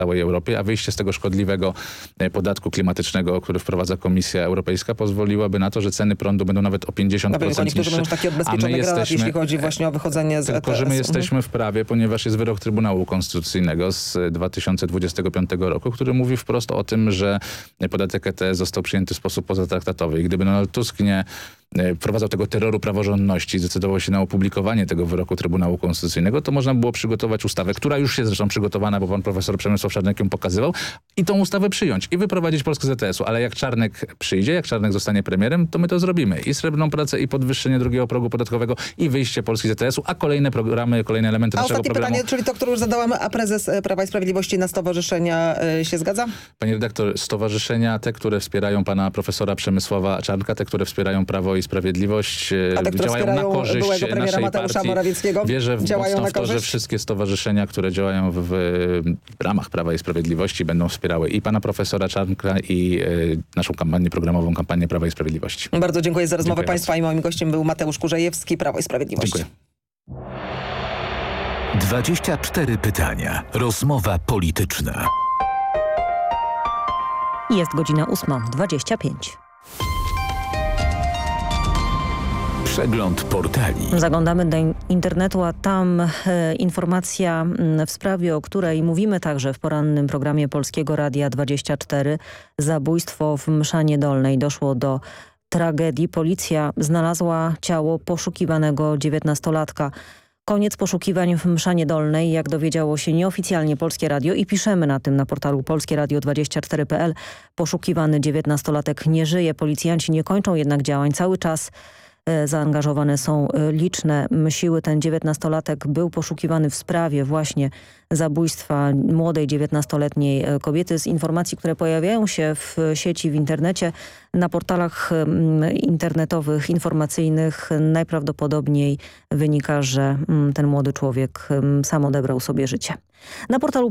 całej Europie, a wyjście z tego szkodliwego podatku klimatycznego, który wprowadza Komisja Europejska, pozwoliłaby na to, że ceny prądu będą nawet o 50% niektórzy mają już taki odbezpieczony granat, jeśli chodzi właśnie o wychodzenie z ETS. Tylko, że my jesteśmy w prawie, ponieważ jest wyrok Trybunału Konstytucyjnego z 2025 roku, który mówi wprost o tym, że podatek ETS został przyjęty w sposób pozatraktatowy. I gdyby Donald Tusk nie wprowadzał tego terroru praworządności, zdecydował się na opublikowanie tego wyroku Trybunału Konstytucyjnego, to można było przygotować ustawę, która już jest zresztą przygotowana, bo pan profesor Przemysław Czarnek ją pokazywał, i tą ustawę przyjąć i wyprowadzić Polskę z ETS-u. Ale jak Czarnek przyjdzie, jak Czarnek zostanie premierem, to my to zrobimy. I srebrną pracę, i podwyższenie drugiego progu podatkowego, i wyjście Polski z ETS-u, a kolejne programy, kolejne elementy naszego programu. A ostatnie pytanie, czyli to, które już zadałam, a prezes Prawa i Sprawiedliwości na stowarzyszenia się zgadza? Panie redaktor, stowarzyszenia, te, które wspierają pana profesora Przemysława Czarnka, te, które wspierają Prawo i Sprawiedliwość, działają na korzyść byłego premiera naszej Mateusza partii. Morawieckiego. Wierzę działają w to, że wszystkie stowarzyszenia, które działają w ramach Prawa i Sprawiedliwości, będą wspierały i pana profesora Czarnka, i naszą kampanię programową, kampanię Prawa i Sprawiedliwości. Bardzo dziękuję za rozmowę państwa i moim gościem był Mateusz Kurzejewski, Prawo i Sprawiedliwość. Dziękuję. 24 pytania. Rozmowa polityczna. Jest godzina 8:25. Przegląd portali. Zaglądamy do internetu, a tam informacja w sprawie, o której mówimy także w porannym programie Polskiego Radia 24. Zabójstwo w Mszanie Dolnej. Doszło do tragedii. Policja znalazła ciało poszukiwanego 19-latka. Koniec poszukiwań w Mszanie Dolnej, jak dowiedziało się nieoficjalnie Polskie Radio, i piszemy na tym na portalu polskieradio24.pl. Poszukiwany 19-latek nie żyje. Policjanci nie kończą jednak działań. Cały czas zaangażowane są liczne siły. Ten 19-latek był poszukiwany w sprawie właśnie zabójstwa młodej 19-letniej kobiety. Z informacji, które pojawiają się w sieci, w internecie, na portalach internetowych, informacyjnych, najprawdopodobniej wynika, że ten młody człowiek sam odebrał sobie życie. Na portalu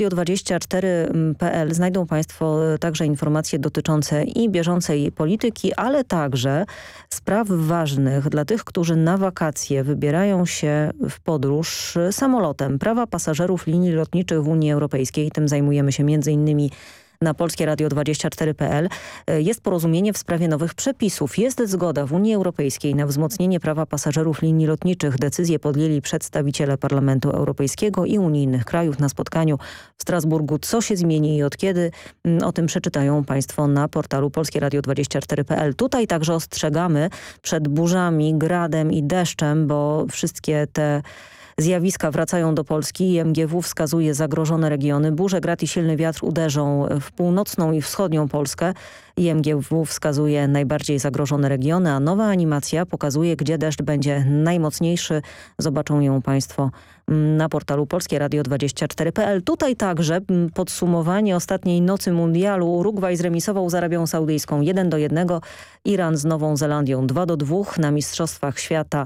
polskieradio24.pl znajdą państwo także informacje dotyczące i bieżącej polityki, ale także spraw ważnych dla tych, którzy na wakacje wybierają się w podróż samolotem. Prawa pasażerów linii lotniczych w Unii Europejskiej. Tym zajmujemy się m.in. na polskieradio24.pl. Jest porozumienie w sprawie nowych przepisów. Jest zgoda w Unii Europejskiej na wzmocnienie prawa pasażerów linii lotniczych. Decyzję podjęli przedstawiciele Parlamentu Europejskiego i unijnych krajów na spotkaniu w Strasburgu. Co się zmieni i od kiedy? O tym przeczytają państwo na portalu polskieradio24.pl. Tutaj także ostrzegamy przed burzami, gradem i deszczem, bo wszystkie te zjawiska wracają do Polski. IMGW wskazuje zagrożone regiony. Burze, grad i silny wiatr uderzą w północną i wschodnią Polskę. IMGW wskazuje najbardziej zagrożone regiony, a nowa animacja pokazuje, gdzie deszcz będzie najmocniejszy. Zobaczą ją państwo na portalu polskieradio24.pl. Tutaj także podsumowanie ostatniej nocy mundialu. Urugwaj zremisował z Arabią Saudyjską 1-1. Iran z Nową Zelandią 2-2. Na Mistrzostwach Świata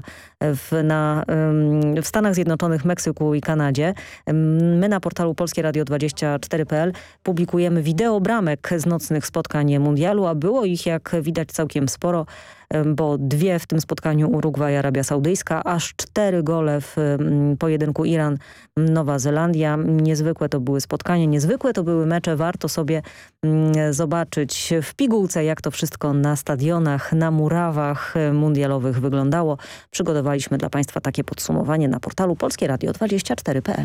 w Stanach Zjednoczonych, Meksyku i Kanadzie. My na portalu polskieradio24.pl publikujemy wideo bramek z nocnych spotkań mundialu, a było ich, jak widać, całkiem sporo, bo 2 w tym spotkaniu Urugwaj, Arabia Saudyjska, aż 4 gole w pojedynku Iran, Nowa Zelandia. Niezwykłe to były spotkania, niezwykłe to były mecze. Warto sobie zobaczyć w pigułce, jak to wszystko na stadionach, na murawach mundialowych wyglądało. Przygotowaliśmy dla państwa takie podsumowanie na portalu polskieradio24.pl.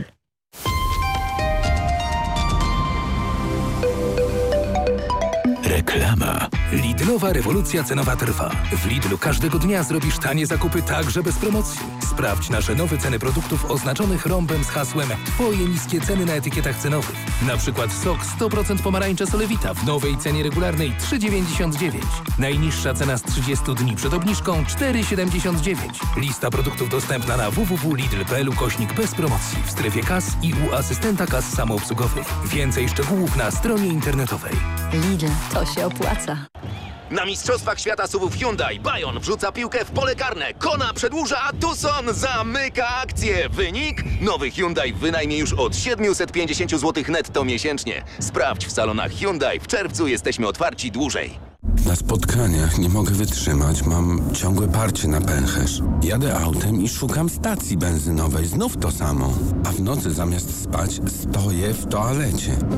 Reklama. Lidlowa rewolucja cenowa trwa. W Lidlu każdego dnia zrobisz tanie zakupy także bez promocji. Sprawdź nasze nowe ceny produktów oznaczonych rąbem z hasłem Twoje niskie ceny na etykietach cenowych. Na przykład sok 100% pomarańcze Solewita w nowej cenie regularnej 3,99. Najniższa cena z 30 dni przed obniżką 4,79. Lista produktów dostępna na www.lidl.pl/bez promocji w strefie kas i u asystenta kas samoobsługowych. Więcej szczegółów na stronie internetowej. Lidl, to się opłaca. Na Mistrzostwach Świata SUV-ów Hyundai Bayon wrzuca piłkę w pole karne. Kona przedłuża, a Tucson zamyka akcję. Wynik? Nowy Hyundai w wynajmie już od 750 zł netto miesięcznie. Sprawdź w salonach Hyundai. W czerwcu jesteśmy otwarci dłużej. Na spotkaniach nie mogę wytrzymać, mam ciągłe parcie na pęcherz. Jadę autem i szukam stacji benzynowej, znów to samo. A w nocy zamiast spać stoję w toalecie.